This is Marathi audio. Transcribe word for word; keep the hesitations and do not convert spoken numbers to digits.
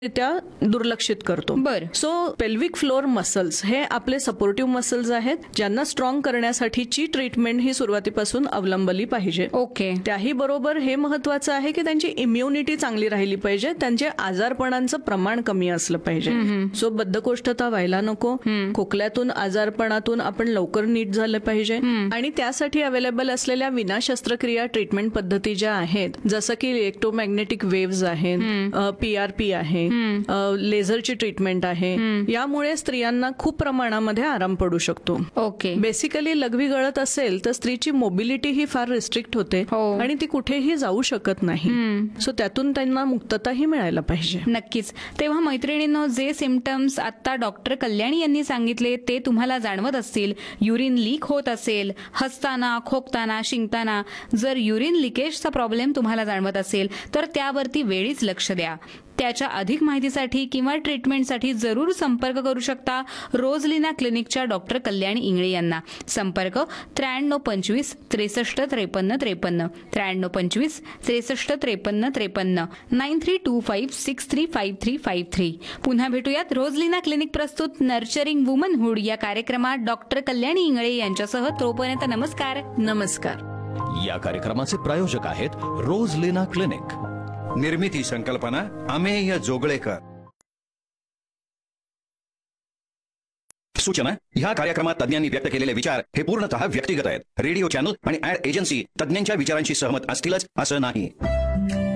त्या दुर्लक्षित करतो. बर. सो पेल्विक फ्लोर मसल्स हे आपले सपोर्टिव्ह मसल्स आहेत, ज्यांना स्ट्रॉंग करण्यासाठीची ट्रीटमेंट ही सुरुवातीपासून अवलंबली पाहिजे. ओके. त्याही बरोबर हे महत्वाचं आहे की त्यांची इम्युनिटी चांगली राहिली पाहिजे, त्यांचे आजारपणांचं प्रमाण कमी असलं पाहिजे. सो बद्धकोष्ठता व्हायला नको, खोकल्यातून आजारपणातून आपण लवकर नीट झालं पाहिजे. आणि त्यासाठी अवेलेबल असलेल्या विना शस्त्रक्रिया ट्रीटमेंट पद्धती ज्या आहेत, जसं की इलेक्ट्रोमॅग्नेटिक वेव्हज आहेत, पीआरपी आहे, लेझरची ट्रीटमेंट आहे, यामुळे स्त्रियांना खूप प्रमाणामध्ये आराम पडू शकतो. ओके. बेसिकली लघवी गळत असेल तर स्त्रीची मोबिलिटी ही फार रिस्ट्रिक्ट होते आणि ती कुठेही जाऊ शकत नाही. सो त्यातून त्यांना मुक्तताही मिळायला पाहिजे. नक्कीच. तेव्हा मैत्रिणींनो, जे सिम्पटम्स आता डॉक्टर कल्याणी यांनी सांगितले ते तुम्हाला जाणवत असतील, युरिन लीक होत असेल, हसताना, खोकताना, शिंकताना, जर युरिन लिकेजचा प्रॉब्लेम तुम्हाला जाणवत असेल तर त्यावरती वेळीच लक्ष द्या. त्याच्या अधिक माहितीसाठी किंवा ट्रीटमेंटसाठी जरूर संपर्क करू शकता रोजलिना क्लिनिकच्या डॉक्टर कल्याणी इंगळे यांना. संपर्क त्र्याण्णव पंचवीस त्रेसष्ट त्रेपन्न त्रेपन्न त्र्याण्णव पंचवीस त्रेसष्ट त्रेपन्न त्रेपन्न nine three to five six three five three five three. पुन्हा भेटूयात रोजलिना क्लिनिक प्रस्तुत नर्चरिंग वुमनहुड या कार्यक्रमात डॉक्टर कल्याणी इंगळे यांच्यासह. तोपर्यंत नमस्कार. नमस्कार. या कार्यक्रमाचे प्रायोजक आहेत रोजलिना क्लिनिक. निर्मिती संकल्पना अमेय जोगळेकर. सूचना: ह्या कार्यक्रमात तज्ञांनी व्यक्त केलेले विचार हे पूर्णतः व्यक्तिगत आहेत. रेडिओ चॅनल आणि ऍड एजन्सी तज्ञांच्या विचारांशी सहमत असतीलच असं नाही.